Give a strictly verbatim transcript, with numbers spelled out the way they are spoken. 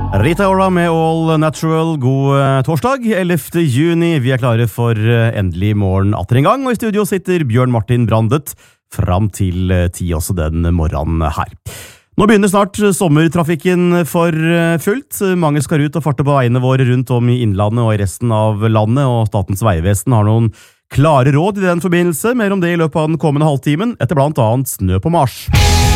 Rita Ora med All Natural. God eh, torsdag, ellevte juni. Vi er klare for eh, endelig morgen atter en gang, og i studio sitter Bjørn Martin Brandet fram til eh, ti også den morgenen her. Nå begynner snart sommertrafikken for eh, fullt. Mange skal ut og farte på veiene våre rundt om i innlandet og i resten av landet, og Statens vegvesen har noen klare råd i den forbindelse. Mer om det i løpet av den kommende halvtimen, etter blant annet Snø på Mars.